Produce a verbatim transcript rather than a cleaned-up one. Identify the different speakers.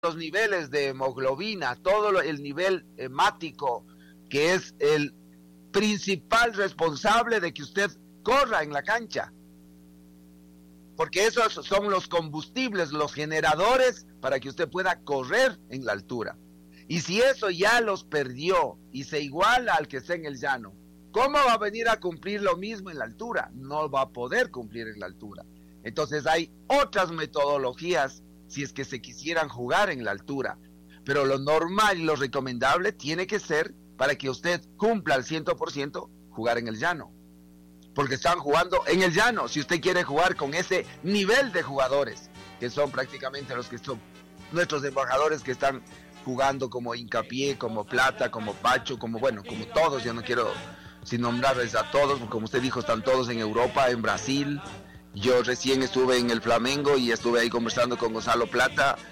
Speaker 1: los niveles de hemoglobina, todo lo, el nivel hemático, que es el principal responsable de que usted corra en la cancha. Porque esos son los combustibles, los generadores para que usted pueda correr en la altura. Y si eso ya los perdió y se iguala al que está en el llano, ¿cómo va a venir a cumplir lo mismo en la altura? No va a poder cumplir en la altura. Entonces hay otras metodologías si es que se quisieran jugar en la altura. Pero lo normal y lo recomendable tiene que ser, para que usted cumpla al cien por ciento, jugar en el llano. Porque están jugando en el llano, si usted quiere jugar con ese nivel de jugadores, que son prácticamente los que son nuestros embajadores que están jugando, como Hincapié, como Plata, como Pacho, como bueno, como todos, yo no quiero sin nombrarles a todos, como usted dijo, están todos en Europa, en Brasil. Yo recién estuve en el Flamengo y estuve ahí conversando con Gonzalo Plata,